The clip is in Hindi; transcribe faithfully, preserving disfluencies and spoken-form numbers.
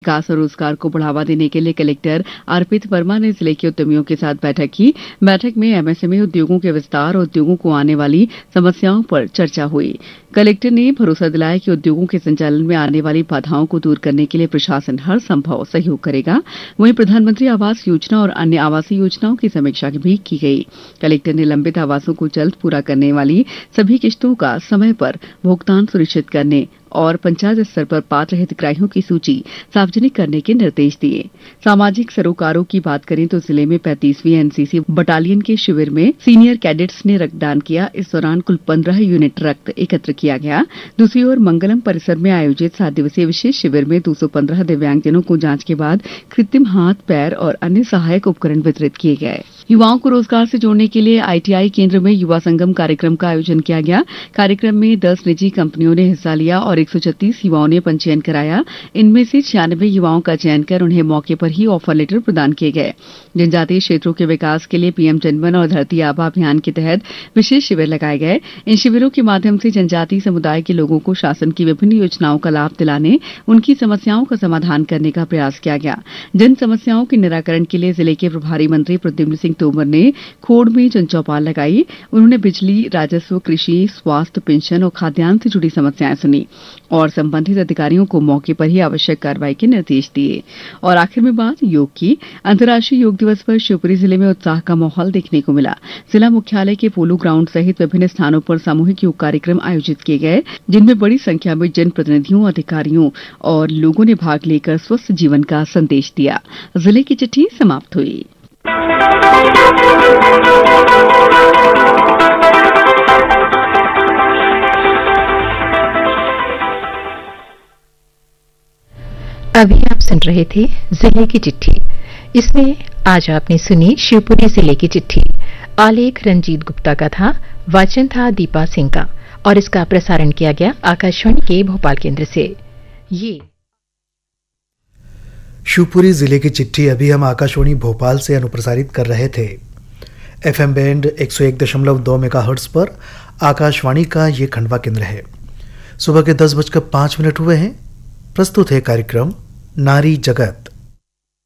विकास और रोजगार को बढ़ावा देने के लिए कलेक्टर अर्पित वर्मा ने जिले के उद्यमियों के साथ बैठक की। बैठक में एमएसएमई उद्योगों के विस्तार और उद्योगों को आने वाली समस्याओं पर चर्चा हुई। कलेक्टर ने भरोसा दिलाया कि उद्योगों के संचालन में आने वाली बाधाओं को दूर करने के लिए प्रशासन हर संभव सहयोग करेगा। वहीं प्रधानमंत्री आवास योजना और अन्य आवासीय योजनाओं की समीक्षा भी की गई। कलेक्टर ने लंबित आवासों को जल्द पूरा करने वाली सभी किस्तों का समय पर भुगतान सुनिश्चित करने और पंचायत स्तर पर पात्र हितग्राहियों की सूची सार्वजनिक करने के निर्देश दिए। सामाजिक सरोकारों की बात करें तो जिले में पैंतीसवीं एनसीसी बटालियन के शिविर में सीनियर कैडेट्स ने रक्तदान किया। इस दौरान कुल पंद्रह यूनिट रक्त एकत्र किया गया। दूसरी ओर मंगलम परिसर में आयोजित सात दिवसीय विशेष शिविर में दो सौ पंद्रह दिव्यांगजनों को जांच के बाद कृत्रिम हाथ, पैर और अन्य सहायक उपकरण वितरित किए गए। युवाओं को रोजगार से जोड़ने के लिए आईटीआई केंद्र में युवा संगम कार्यक्रम का आयोजन किया गया। कार्यक्रम में दस निजी कंपनियों ने हिस्सा लिया और एक सौ छत्तीस युवाओं ने पंजीयन कराया। इनमें से छियानवे युवाओं का चयन कर उन्हें मौके पर ही ऑफर लेटर प्रदान किए गए। जनजातीय क्षेत्रों के विकास के लिए पीएम जनमन और धरती आबा अभियान के तहत विशेष शिविर लगाए गए। इन शिविरों के माध्यम से जनजातीय समुदाय के लोगों को शासन की विभिन्न योजनाओं का लाभ दिलाने, उनकी समस्याओं का समाधान करने का प्रयास किया गया। जन समस्याओं के निराकरण के लिए जिले के प्रभारी मंत्री प्रद्युम्न सिंह तोमर ने खोड़ में जनचौपाल लगाई। उन्होंने बिजली, राजस्व, कृषि, स्वास्थ्य, पेंशन और खाद्यान्न से जुड़ी समस्याएं सुनी और संबंधित अधिकारियों को मौके पर ही आवश्यक कार्रवाई के निर्देश दिए। और आखिर में बात योग की। अंतर्राष्ट्रीय योग दिवस पर शिवपुरी जिले में उत्साह का माहौल देखने को मिला। जिला मुख्यालय के पोलो ग्राउंड सहित विभिन्न स्थानों पर सामूहिक योग कार्यक्रम आयोजित किए गए, जिनमें बड़ी संख्या में जनप्रतिनिधियों, अधिकारियों और लोगों ने भाग लेकर स्वस्थ जीवन का संदेश दिया। जिले की चिट्ठी समाप्त हुई। अभी आप सुन रहे थे जिले की चिट्ठी। इसमें आज आपने सुनी शिवपुरी जिले की चिट्ठी। आलेख रंजीत गुप्ता का था, वाचन था दीपा सिंह का और इसका प्रसारण किया गया आकाशवाणी के भोपाल केंद्र से। ये शिवपुरी जिले की चिट्ठी अभी हम आकाशवाणी भोपाल से अनुप्रसारित कर रहे थे। एफएम बैंड एक सौ एक दशमलव दो मेगाहर्ट्ज पर आकाशवाणी का ये खंडवा केंद्र है। सुबह के दस बजकर पांच मिनट हुए हैं। प्रस्तुत है कार्यक्रम नारी जगत।